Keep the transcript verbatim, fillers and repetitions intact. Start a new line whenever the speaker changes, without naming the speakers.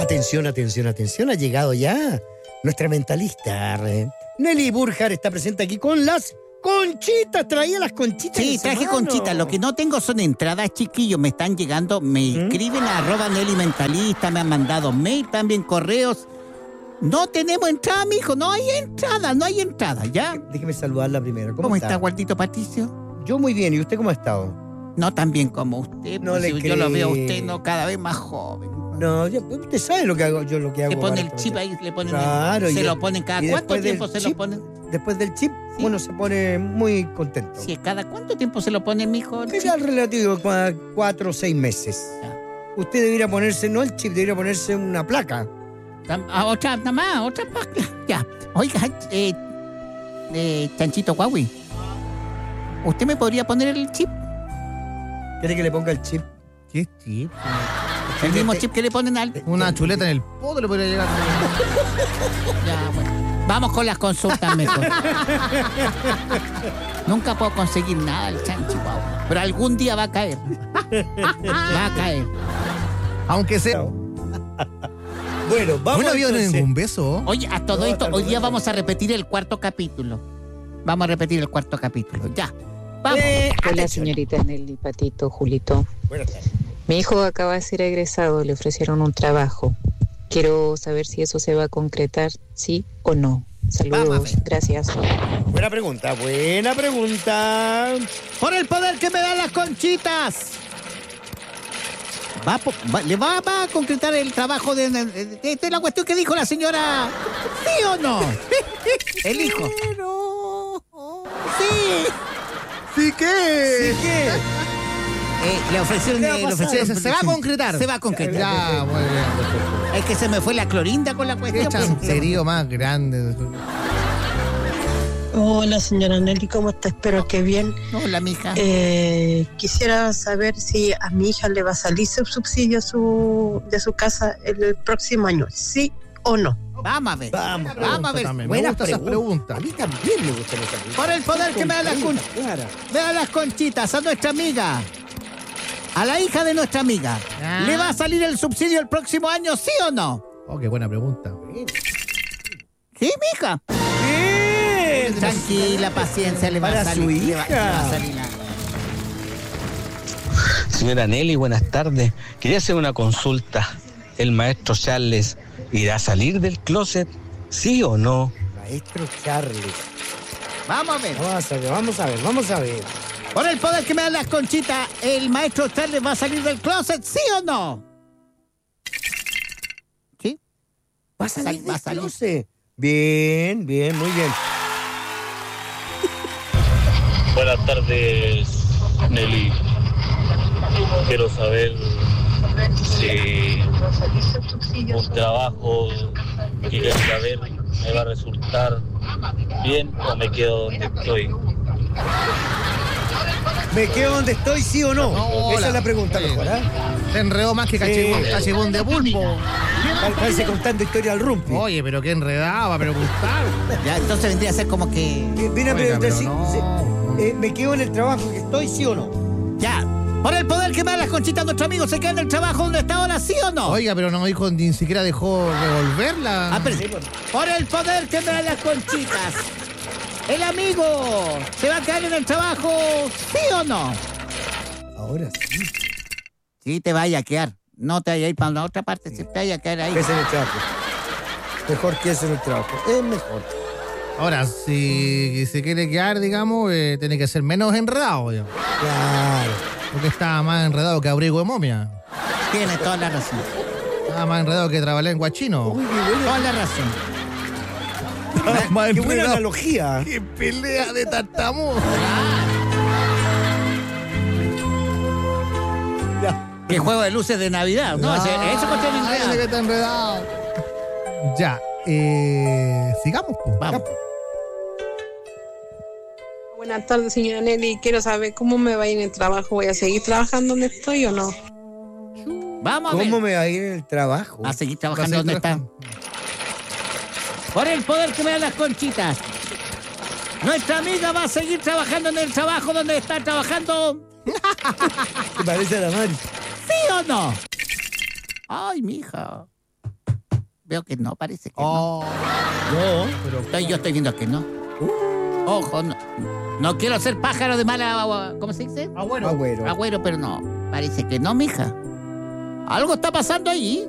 Atención, atención, atención, ha llegado ya nuestra mentalista. eh. Nelly Burjar está presente aquí con las conchitas, traía las conchitas.
Sí, traje conchitas. Lo que no tengo son entradas, chiquillos. Me están llegando, me escriben a arroba Nelly Mentalista, me han mandado mail, también correos. No tenemos entrada, mijo, no hay entrada, no hay entrada, ¿ya?
Déjeme saludarla primero. ¿Cómo,
¿Cómo
está?
está, Guardito Patricio?
Yo muy bien, ¿y usted cómo ha estado?
No tan bien como usted,
No
pues,
le
yo
creo.
lo veo a usted no cada vez más joven.
No, ya, usted sabe lo que hago, yo lo que hago.
Le pone
para
el chip
aprovechar.
ahí, le ponen
Claro,
el, se
y-
lo ponen cada
y
cuánto
después del
tiempo se
chip,
lo ponen.
Después del chip,
Sí.
uno se pone muy contento.
Sí, cada cuánto tiempo se lo pone, mijo. el
Es
chip?
al relativo, cua- cuatro o seis meses.
Ya.
Usted debería ponerse, no el chip, debería ponerse una placa.
Tam- ah, otra, nada más, otra placa. Ya. Oiga, eh, eh, Chanchito Huawei, ¿usted me podría poner el chip?
¿Quiere que le ponga el chip?
¿Qué chip?
El mismo
Este-
chip que le ponen al...
Una chuleta en el poto le podría llegar.
Ya, bueno. Vamos con las consultas mejor. Nunca puedo conseguir nada el chanchi, Huawei. Pero algún día va a caer. Va a caer.
Aunque sea.
Bueno, vamos
¿No había
entonces.
ningún beso?
Oye, a todo
No,
esto,
tal
hoy
vez
día
no.
vamos a repetir el cuarto capítulo. Vamos a repetir el cuarto capítulo. Ya. Vamos.
Eh,
Hola,
atención.
señorita Nelly, Patito, Julito.
Buenas tardes.
Mi hijo acaba de ser egresado, le ofrecieron un trabajo. Quiero saber si eso se va a concretar, sí o no.
Vamos a
Saludos,
ver.
gracias.
Buena pregunta, buena pregunta.
Por el poder que me dan las conchitas. Va, a po- va- ¿Le va, va a concretar el trabajo de, de, de- de la cuestión que dijo la señora? ¿Sí o no? El hijo. Sí.
¿Sí qué?
¿Sí qué?
Eh, le ofrecieron...
¿Qué va a
eh, le
pasar?
ofrecieron-
Se, se va a concretar.
Se va a concretar.
Ya, muy bien.
Es que se me fue la clorinda con la
Qué
cuestión.
chancerío más grande.
Hola, señora Nelly, ¿cómo está? Espero que bien.
Hola, mija.
Eh, quisiera saber si a mi hija le va a salir su subsidio su, de su casa el próximo año, ¿sí o no?
Vamos a ver.
Vamos,
Vamos a ver.
También. Me
Buena
gustan esas
pregunta.
preguntas.
A mí también me gustan esas preguntas.
Por el poder que me da las
Con
conchitas.
Clara.
Me da las conchitas a nuestra amiga. A la hija de nuestra amiga.
Ah.
¿Le va a salir el subsidio el próximo año, sí o no?
Oh, qué buena pregunta.
Sí, mija.
Bien.
Tranquila, paciencia, le va
Para
a salir.
su
le va- le va a
hija.
salir la-
Señora Nelly, buenas tardes. Quería hacer una consulta. ¿El maestro Charles irá a salir del closet? ¿Sí o no?
Maestro Charles.
Vamos a ver.
Vamos a ver, vamos a ver, vamos a ver.
Por el poder que me dan las conchitas, ¿el maestro Charles va a salir del closet, sí o no? ¿Sí?
¿Va a salir
Va a
del
salir.
closet? Bien, bien, muy bien.
Buenas tardes, Nelly. Quiero saber si un trabajo que quiero saber me va a resultar bien o me quedo donde estoy.
¿Me quedo donde estoy, sí o no?
No,
Esa
la-
es la pregunta
sí.
mejor, ¿ah?
Se enredó más que cachibón,
Sí.
cachibón de pulpo.
Pa- Parece contando historia al rumpi.
Oye, pero qué enredado, va a preguntar.
Ya, entonces vendría a ser como que...
Eh, Viene a
Oiga,
preguntar
pero
si
no,
si-
no.
eh, ¿me quedo en el trabajo que estoy, sí o no?
Ya. Por el poder que me dan las conchitas, nuestro amigo se queda en el trabajo donde está ahora, ¿sí o no?
Oiga, pero no dijo, ni siquiera dejó revolverla.
Ah, pero sí, por el poder que me dan las conchitas, el amigo se va a quedar en el trabajo, ¿sí o no?
Ahora sí.
Sí, te vaya a quedar. No te vaya a ir para la otra parte, se te vaya a quedar ahí.
Es en el trabajo. Mejor que eso en el trabajo. Es mejor.
Ahora, si se quiere quedar, digamos, eh, tiene que ser menos enredado, digamos,
Claro.
porque está más enredado que abrigo de momia.
Tiene toda la razón.
Está más enredado que trabalengua chino.
Uy, qué buena,
Toda la razón.
Más
qué buena
enredado.
analogía.
¡Qué pelea de tartamudo!
Qué juego de luces de Navidad, ¿no? Ese- Eso contra el
Ay, ese que
enredado.
está enredado. Ya, eh, sigamos, pues.
Vamos.
Buenas tardes, señora Nelly. Quiero saber cómo me va a ir en el trabajo. ¿Voy a seguir trabajando donde estoy o no?
Vamos a ver.
¿Cómo me va a ir en el trabajo?
A seguir
Va a
trabajando
seguir
donde está.
trabajando.
Por el poder que me dan las conchitas. Nuestra amiga va a seguir trabajando en el trabajo donde está trabajando.
¿Te parece a la Mari?
¿Sí o no? Ay, mija. Veo que no, parece que
Oh,
No.
pero
no. Estoy, yo estoy viendo que no. Ojo, no, no quiero ser pájaro de mala... ¿Cómo se dice?
agüero.
Agüero.
Agüero, pero no. Parece que no, mija. Algo está pasando ahí.